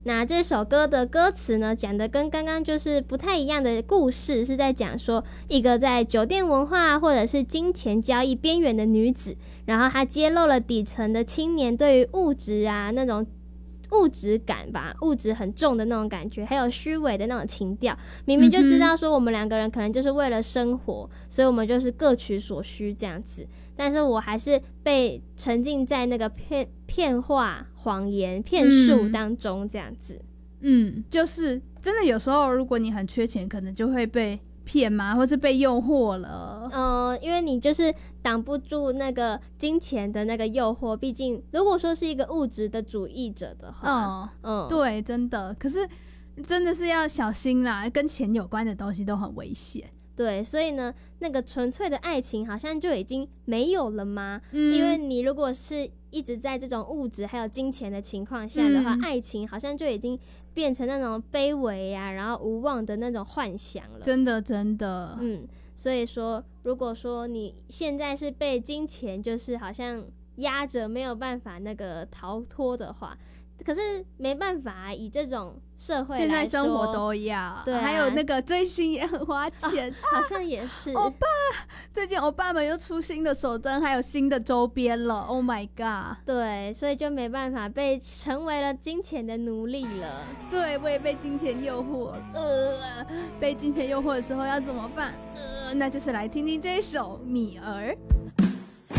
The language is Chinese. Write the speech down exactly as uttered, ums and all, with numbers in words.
那这首歌的歌词呢，讲的跟刚刚就是不太一样的故事，是在讲说一个在酒店文化或者是金钱交易边缘的女子，然后她揭露了底层的青年对于物质啊那种物质感吧，物质很重的那种感觉，还有虚伪的那种情调。明明就知道说我们两个人可能就是为了生活，嗯、所以我们就是各取所需这样子。但是我还是被沉浸在那个骗骗话、谎言、骗术当中这样子。 嗯，就是真的有时候，如果你很缺钱，可能就会被骗嘛，或是被诱惑了。 呃，因为你就是挡不住那个金钱的那个诱惑，毕竟如果说是一个物质的主义者的话， 嗯嗯，对，真的。可是真的是要小心啦，跟钱有关的东西都很危险。 对，所以呢，那个纯粹的爱情好像就已经没有了吗？嗯、因为你如果是一直在这种物质还有金钱的情况下的话，嗯、爱情好像就已经变成那种卑微啊，然后无望的那种幻想了。 真的，真的， 嗯，所以说，如果说你现在是被金钱就是好像压着没有办法那个逃脱的话。可是没办法、啊，以这种社会来说， 现在生活都要，对、啊，还有那个追星也很花钱， 哦、好像也是。 欧巴，最近欧巴们又出新的手灯，还有新的周边了 ，Oh my god！ 对，所以就没办法，被成为了金钱的奴隶了。 对，我也被金钱诱惑，呃，被金钱诱惑的时候要怎么办？呃，那就是来听听这一首《米儿》。